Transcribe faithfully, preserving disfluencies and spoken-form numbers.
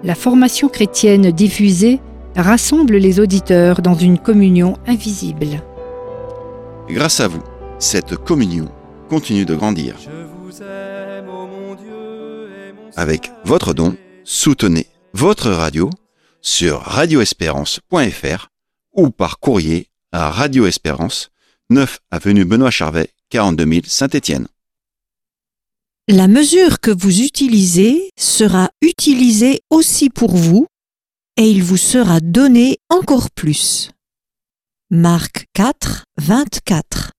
La formation chrétienne diffusée rassemble les auditeurs dans une communion invisible. Grâce à vous, cette communion continue de grandir. Avec votre don, soutenez votre radio sur radio espérance point f r ou par courrier à Radio Espérance, neuf avenue Benoît Charvet, quarante-deux mille Saint-Étienne. La mesure que vous utilisez sera utilisée aussi pour vous et il vous sera donné encore plus. Marc quatre, vingt-quatre.